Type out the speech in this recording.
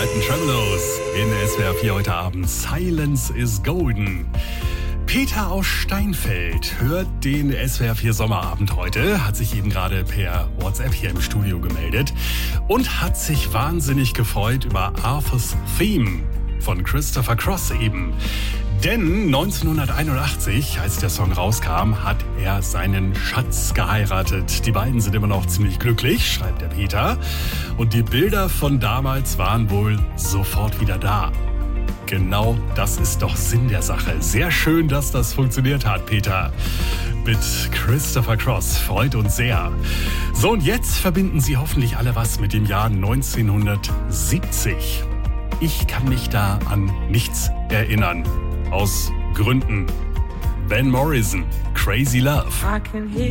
Midnight Travelers in SWR 4 heute Abend. Silence is Golden. Peter aus Steinfeld hört den SWR 4 Sommerabend heute, hat sich eben gerade per WhatsApp hier im Studio gemeldet und hat sich wahnsinnig gefreut über Arthur's Theme von Christopher Cross eben. Denn 1981, als der Song rauskam, hat er seinen Schatz geheiratet. Die beiden sind immer noch ziemlich glücklich, schreibt der Peter. Und die Bilder von damals waren wohl sofort wieder da. Genau das ist doch Sinn der Sache. Sehr schön, dass das funktioniert hat, Peter. Mit Christopher Cross. Freut uns sehr. So, und jetzt verbinden Sie hoffentlich alle was mit dem Jahr 1970. Ich kann mich da an nichts erinnern. Aus Gründen. Van Morrison, Crazy Love.